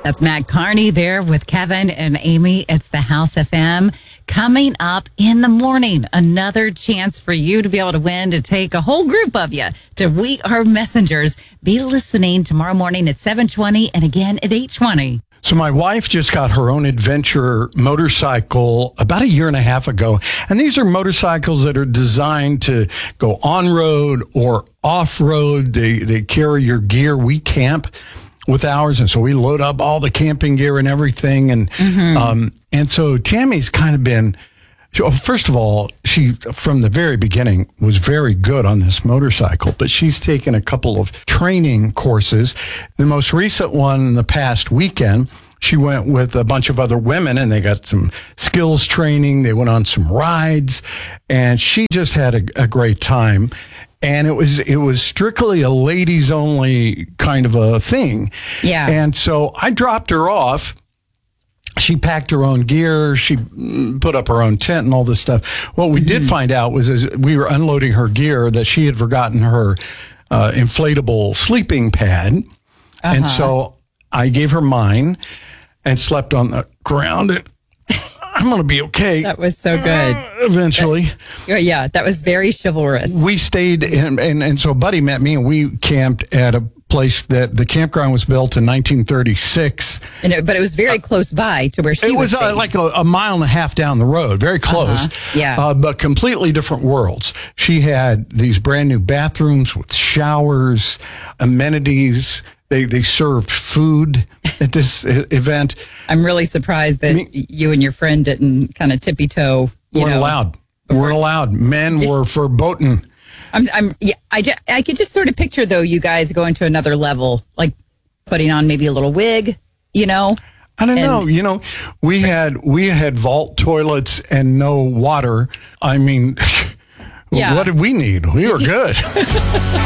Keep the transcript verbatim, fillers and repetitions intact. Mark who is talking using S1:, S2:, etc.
S1: That's Matt Carney there with Kevin and Amy. It's the House F M. Coming up in the morning, another chance for you to be able to win, to take a whole group of you to We Are Messengers. Be listening tomorrow morning at seven twenty and again at eight twenty.
S2: So my wife just got her own adventure motorcycle about a year and a half ago. And these are motorcycles that are designed to go on-road or off-road. They, they carry your gear. We camp with ours, and so we load up all the camping gear and everything. And mm-hmm. um, and so Tammy's kind of been, first of all, she, from the very beginning, was very good on this motorcycle, but she's taken a couple of training courses. The most recent one, the past weekend, she went with a bunch of other women, and they got some skills training. They went on some rides, and she just had a, a great time. And it was it was strictly a ladies only kind of a thing.
S1: Yeah.
S2: And so I dropped her off. She packed her own gear. She put up her own tent and all this stuff. What we mm-hmm. did find out was as we were unloading her gear that she had forgotten her uh, inflatable sleeping pad. Uh-huh. And so I gave her mine and slept on the ground. And I'm going to be okay.
S1: That was so good.
S2: Uh, eventually.
S1: That, yeah, that was very chivalrous.
S2: We stayed, in, and, and so Buddy met me, and we camped at a place that the campground was built in nineteen thirty-six.
S1: And it, but it was very uh, close by to where she
S2: it
S1: was
S2: was uh, like a, a mile and a half down the road, very close.
S1: Uh-huh. Yeah.
S2: Uh, but completely different worlds. She had these brand new bathrooms with showers, amenities. They they served food at this event.
S1: I'm really surprised that Me, you and your friend didn't kind of tippy toe. You
S2: weren't
S1: know,
S2: allowed.
S1: before.
S2: Weren't allowed. Men were verboten.
S1: I'm. I'm. Yeah. I. Just, I could just sort of picture though you guys going to another level, like putting on maybe a little wig. You know.
S2: I don't
S1: and,
S2: know. You know, we had we had vault toilets and no water. I mean,
S1: yeah.
S2: what did we need? We were good.